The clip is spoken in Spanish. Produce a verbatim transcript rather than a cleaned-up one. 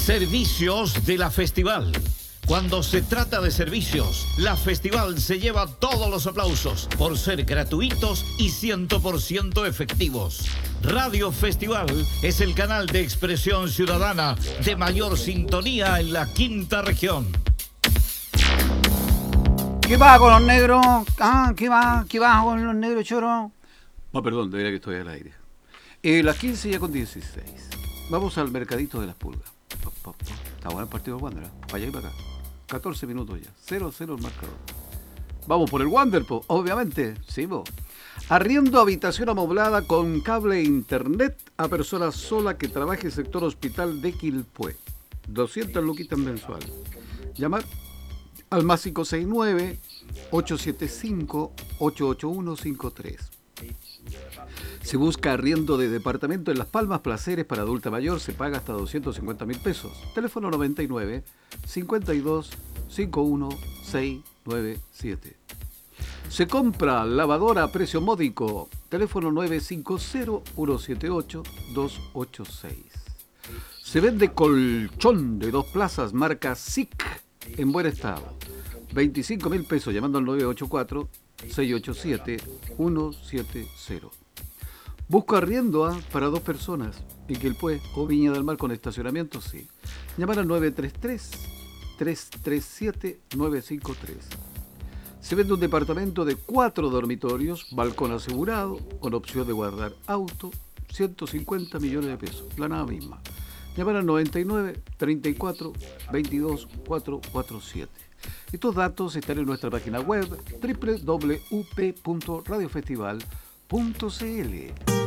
Servicios de la Festival. Cuando se trata de servicios, la Festival se lleva todos los aplausos por ser gratuitos y cien por ciento efectivos. Radio Festival es el canal de expresión ciudadana de mayor sintonía en la quinta región. ¿Qué va con los negros? Ah, ¿qué va? ¿Qué va con los negros, choro? No, perdón, debería que estoy al aire. Eh, las quince ya con dieciséis. Vamos al mercadito de las pulgas. Está bueno el partido de Wander, ¿eh? Para allá y para acá. catorce minutos ya. cero cero el marcador. Vamos por el Wander, po. Obviamente. Sí, po. Arriendo habitación amoblada con cable e internet a persona sola que trabaje en el sector hospital de Quilpué. doscientas luquitas mensual. Llamar al más cinco seis nueve, ocho siete cinco, ocho ocho uno cinco tres. Si busca arriendo de departamento en Las Palmas, Placeres para adulta mayor, se paga hasta doscientos cincuenta mil pesos. Teléfono noventa y nueve, cincuenta y dos, cincuenta y uno, seiscientos noventa y siete. Se compra lavadora a precio módico. Teléfono nueve cinco cero, uno siete ocho, dos ocho seis. Se vende colchón de dos plazas marca S I C en buen estado. veinticinco mil pesos llamando al nueve ocho cuatro, seis ocho siete, uno siete cero. Busco arriendo ¿eh? para dos personas en Quilpué o Viña del Mar con estacionamiento, sí. Llamar al nueve tres tres, tres tres siete, nueve cinco tres. Se vende un departamento de cuatro dormitorios, balcón asegurado, con opción de guardar auto, ciento cincuenta millones de pesos, la nada misma. Llamar al noventa y nueve, treinta y cuatro, veintidós, cuatrocientos cuarenta y siete. Estos datos están en nuestra página web doble u doble u doble u punto radio festival punto c l.